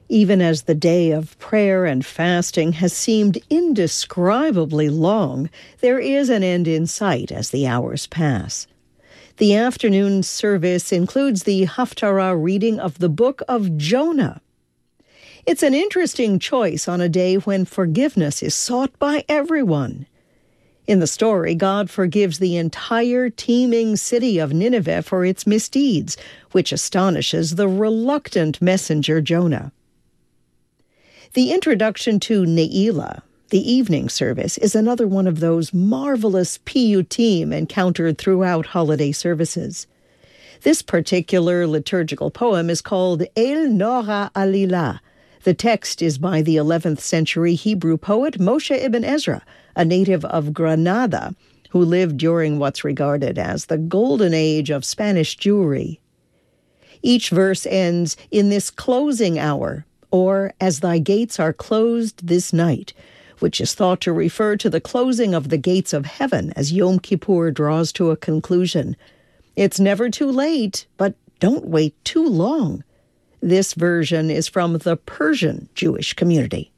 Even as the day of prayer and fasting has seemed indescribably long, there is an end in sight as the hours pass. The afternoon service includes the Haftarah reading of the book of Jonah. It's an interesting choice on a day when forgiveness is sought by everyone. In the story, God forgives the entire teeming city of Nineveh for its misdeeds, which astonishes the reluctant messenger Jonah. The introduction to Ne'ilah, the evening service, is another one of those marvelous piyutim encountered throughout holiday services. This particular liturgical poem is called El Nora Alilah. The text is by the 11th century Hebrew poet Moshe ibn Ezra, a native of Granada, who lived during what's regarded as the golden age of Spanish Jewry. Each verse ends in this closing hour, or as thy gates are closed this night, which is thought to refer to the closing of the gates of heaven as Yom Kippur draws to a conclusion. It's never too late, but don't wait too long. This version is from the Persian Jewish community.